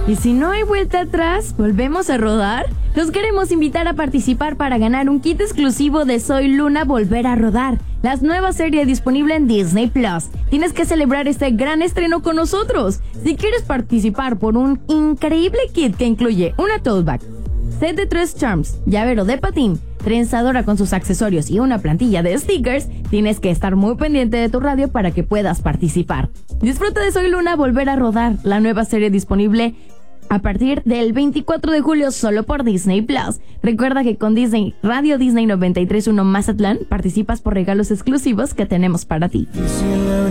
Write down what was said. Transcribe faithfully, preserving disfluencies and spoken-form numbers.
Y si no hay vuelta atrás, ¿volvemos a rodar? Los queremos invitar a participar para ganar un kit exclusivo de Soy Luna Volver a Rodar, la nueva serie disponible en Disney Plus. Tienes que celebrar este gran estreno con nosotros. Si quieres participar por un increíble kit que incluye una tote bag, set de tres charms, llavero de patín, trenzadora con sus accesorios y una plantilla de stickers, tienes que estar muy pendiente de tu radio para que puedas participar. Disfruta de Soy Luna Volver a Rodar, la nueva serie disponible a partir del veinticuatro de julio solo por Disney Plus. Recuerda que con Disney Radio Disney noventa y tres punto uno Mazatlán participas por regalos exclusivos que tenemos para ti.